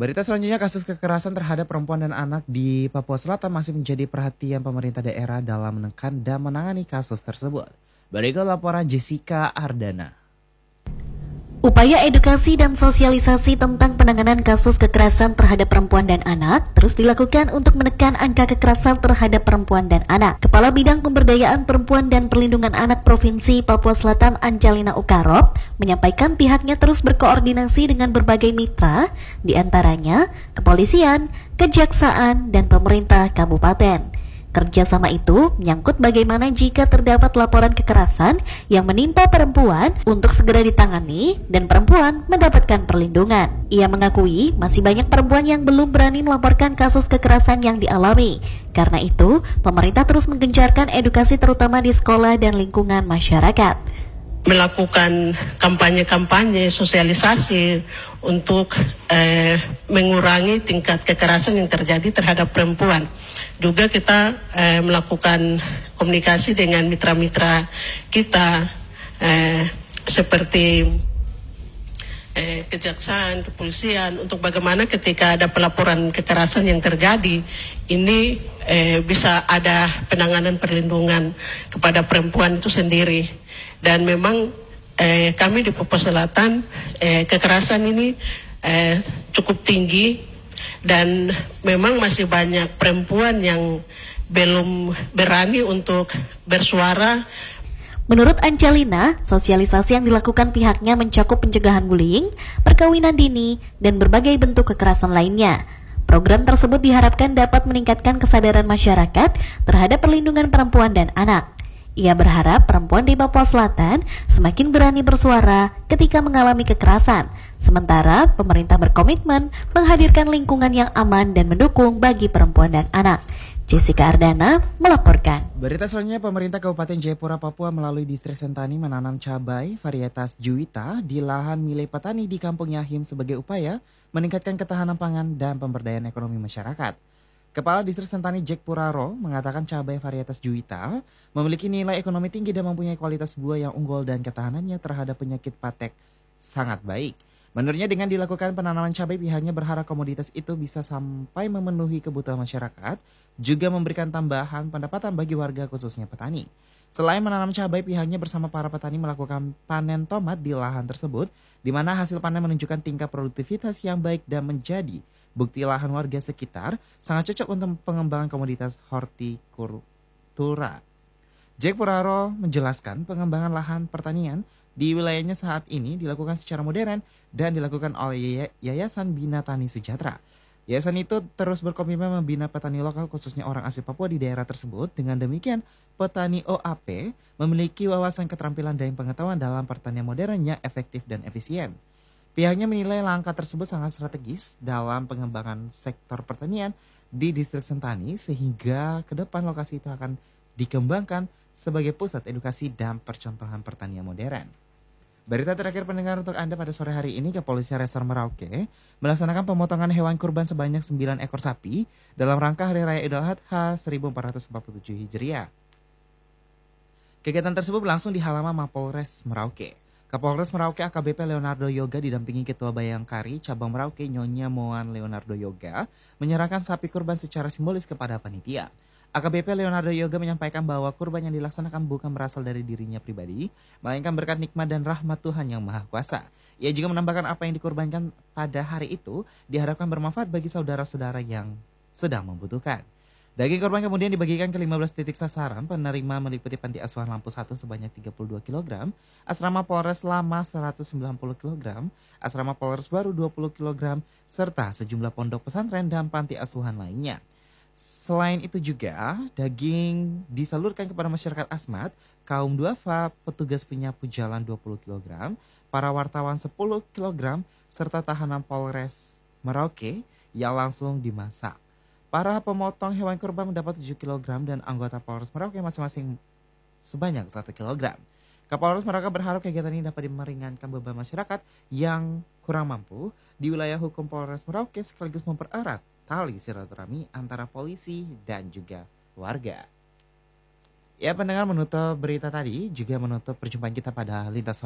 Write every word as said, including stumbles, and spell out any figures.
Berita selanjutnya, kasus kekerasan terhadap perempuan dan anak di Papua Selatan masih menjadi perhatian pemerintah daerah dalam menekan dan menangani kasus tersebut. Berikut laporan Jessica Ardana. Upaya edukasi dan sosialisasi tentang penanganan kasus kekerasan terhadap perempuan dan anak terus dilakukan untuk menekan angka kekerasan terhadap perempuan dan anak. Kepala Bidang Pemberdayaan Perempuan dan Perlindungan Anak Provinsi Papua Selatan, Angelina Ukarop, menyampaikan pihaknya terus berkoordinasi dengan berbagai mitra, diantaranya kepolisian, kejaksaan, dan pemerintah kabupaten. Kerjasama itu menyangkut bagaimana jika terdapat laporan kekerasan yang menimpa perempuan untuk segera ditangani dan perempuan mendapatkan perlindungan. Ia mengakui masih banyak perempuan yang belum berani melaporkan kasus kekerasan yang dialami. Karena itu, pemerintah terus menggencarkan edukasi terutama di sekolah dan lingkungan masyarakat. Melakukan kampanye-kampanye sosialisasi untuk eh, mengurangi tingkat kekerasan yang terjadi terhadap perempuan. Juga kita eh, melakukan komunikasi dengan mitra-mitra kita eh, seperti eh, kejaksaan, kepolisian, untuk bagaimana ketika ada pelaporan kekerasan yang terjadi, ini eh, bisa ada penanganan perlindungan kepada perempuan itu sendiri. Dan memang eh, kami di Papua Selatan eh, kekerasan ini eh, cukup tinggi dan memang masih banyak perempuan yang belum berani untuk bersuara. Menurut Angelina, sosialisasi yang dilakukan pihaknya mencakup pencegahan bullying, perkawinan dini, dan berbagai bentuk kekerasan lainnya. Program tersebut diharapkan dapat meningkatkan kesadaran masyarakat terhadap perlindungan perempuan dan anak. Ia berharap perempuan di Papua Selatan semakin berani bersuara ketika mengalami kekerasan, sementara pemerintah berkomitmen menghadirkan lingkungan yang aman dan mendukung bagi perempuan dan anak. Jessica Ardana melaporkan. Berita selanjutnya, pemerintah Kabupaten Jayapura, Papua melalui Distrik Sentani menanam cabai varietas Juwita di lahan milik petani di Kampung Yahim sebagai upaya meningkatkan ketahanan pangan dan pemberdayaan ekonomi masyarakat. Kepala Distrik Sentani Jack Puraro mengatakan cabai varietas Juwita memiliki nilai ekonomi tinggi dan mempunyai kualitas buah yang unggul dan ketahanannya terhadap penyakit patek sangat baik. Menurutnya, dengan dilakukan penanaman cabai, pihaknya berharap komoditas itu bisa sampai memenuhi kebutuhan masyarakat, juga memberikan tambahan pendapatan bagi warga khususnya petani. Selain menanam cabai, pihaknya bersama para petani melakukan panen tomat di lahan tersebut, di mana hasil panen menunjukkan tingkat produktivitas yang baik dan menjadi bukti lahan warga sekitar sangat cocok untuk pengembangan komoditas hortikultura. Jack Puraro menjelaskan pengembangan lahan pertanian di wilayahnya saat ini dilakukan secara modern dan dilakukan oleh Yayasan Bina Tani Sejahtera. Yayasan itu terus berkomitmen membina petani lokal khususnya orang asli Papua di daerah tersebut. Dengan demikian, petani O A P memiliki wawasan, keterampilan, dan pengetahuan dalam pertanian modern yang efektif dan efisien. Pihaknya menilai langkah tersebut sangat strategis dalam pengembangan sektor pertanian di Distrik Sentani, sehingga ke depan lokasi itu akan dikembangkan sebagai pusat edukasi dan percontohan pertanian modern. Berita terakhir pendengar untuk Anda pada sore hari ini, Kepolisian Resor Merauke melaksanakan pemotongan hewan kurban sebanyak sembilan ekor sapi dalam rangka Hari Raya Idul Adha seribu empat ratus empat puluh tujuh Hijriah. Kegiatan tersebut berlangsung di halaman Mapolres Merauke. Kapolres Merauke A K B P Leonardo Yoga didampingi Ketua Bayangkari Cabang Merauke Nyonya Moan Leonardo Yoga menyerahkan sapi kurban secara simbolis kepada panitia. A K B P Leonardo Yoga menyampaikan bahwa kurban yang dilaksanakan bukan berasal dari dirinya pribadi, melainkan berkat nikmat dan rahmat Tuhan Yang Maha Kuasa. Ia juga menambahkan apa yang dikurbankan pada hari itu diharapkan bermanfaat bagi saudara-saudara yang sedang membutuhkan. Daging korban kemudian dibagikan ke lima belas titik sasaran penerima meliputi Panti Asuhan Lampu satu sebanyak tiga puluh dua kilogram, Asrama Polres Lama seratus sembilan puluh kilogram, Asrama Polres Baru dua puluh kilogram, serta sejumlah pondok pesantren dan panti asuhan lainnya. Selain itu juga, daging disalurkan kepada masyarakat Asmat, kaum duafa, petugas penyapu jalan dua puluh kilogram, para wartawan sepuluh kilogram, serta tahanan Polres Merauke yang langsung dimasak. Para pemotong hewan kurban mendapat tujuh kilogram dan anggota Polres Merauke masing-masing sebanyak satu kilogram. Kapolres Merauke berharap kegiatan ini dapat meringankan beban masyarakat yang kurang mampu di wilayah hukum Polres Merauke sekaligus mempererat tali silaturahmi antara polisi dan juga warga. Ya, pendengar, menutup berita tadi juga menutup perjumpaan kita pada Lintas